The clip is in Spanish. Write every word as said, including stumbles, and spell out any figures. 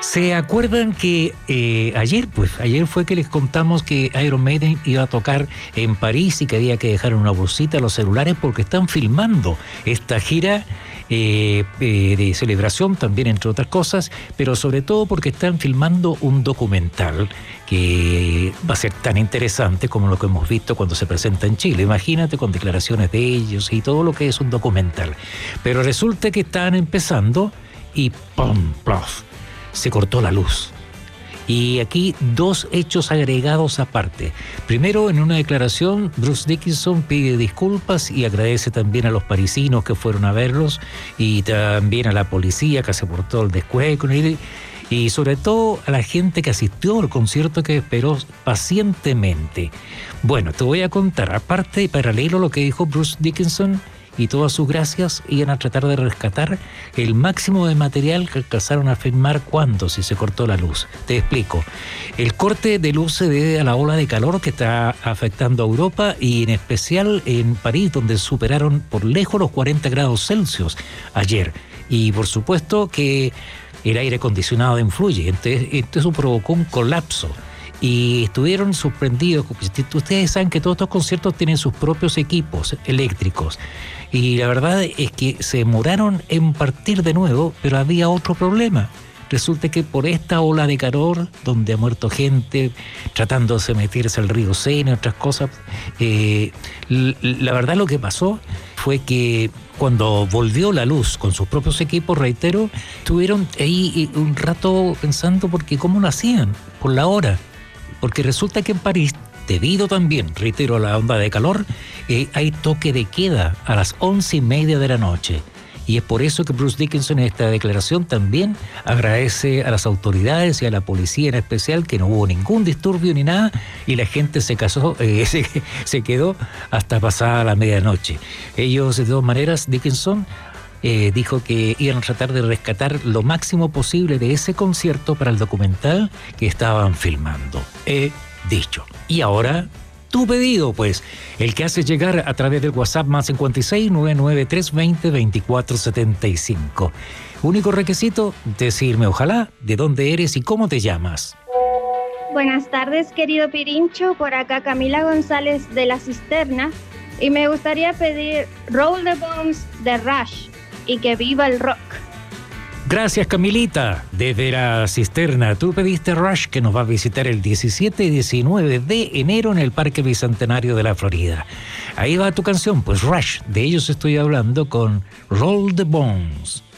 ¿Se acuerdan que eh, ayer, pues, ayer fue que les contamos que Iron Maiden iba a tocar en París y que había que dejar en una bolsita los celulares porque están filmando esta gira eh, eh, de celebración también, entre otras cosas, pero sobre todo porque están filmando un documental que va a ser tan interesante como lo que hemos visto cuando se presenta en Chile. Imagínate, con declaraciones de ellos y todo lo que es un documental. Pero resulta que estaban empezando y ¡pum! ¡Plof! Se cortó la luz. Y aquí dos hechos agregados aparte. Primero, en una declaración, Bruce Dickinson pide disculpas y agradece también a los parisinos que fueron a verlos y también a la policía que se portó el descuedo y sobre todo a la gente que asistió al concierto, que esperó pacientemente. Bueno, te voy a contar, aparte y paralelo a lo que dijo Bruce Dickinson, y todas sus gracias, iban a tratar de rescatar el máximo de material que alcanzaron a filmar cuando si se cortó la luz. Te explico. El corte de luz se debe a la ola de calor que está afectando a Europa y en especial en París, donde superaron por lejos los cuarenta grados Celsius ayer. Y por supuesto que el aire acondicionado influye. Entonces, eso provocó un colapso. Y estuvieron sorprendidos. Ustedes saben que todos estos conciertos tienen sus propios equipos eléctricos. Y la verdad es que se demoraron en partir de nuevo, pero había otro problema. Resulta que por esta ola de calor, donde ha muerto gente tratando de meterse al río Sena y otras cosas, eh, la verdad lo que pasó fue que cuando volvió la luz con sus propios equipos, reitero, estuvieron ahí un rato pensando porque cómo lo hacían, por la hora. Porque resulta que en París, debido también, reitero, a la onda de calor, eh, hay toque de queda a las once y media de la noche. Y es por eso que Bruce Dickinson en esta declaración también agradece a las autoridades y a la policía en especial que no hubo ningún disturbio ni nada y la gente se casó, eh, se, se quedó hasta pasada la medianoche. Ellos, de todas maneras, Dickinson Eh, dijo que iban a tratar de rescatar lo máximo posible de ese concierto para el documental que estaban filmando. He dicho. Y ahora, tu pedido, pues, el que hace llegar a través del WhatsApp más cincuenta y seis, nueve nueve tres, veinte, veinticuatro setenta y cinco. Único requisito, decirme, ojalá, de dónde eres y cómo te llamas. Buenas tardes, querido Pirincho. Por acá Camila González de La Cisterna. Y me gustaría pedir Roll the Bones de Rush. Y que viva el rock. Gracias, Camilita. Desde La Cisterna, tú pediste Rush, que nos va a visitar el diecisiete y diecinueve de enero en el Parque Bicentenario de la Florida. Ahí va tu canción, pues Rush. De ellos estoy hablando con Roll the Bones.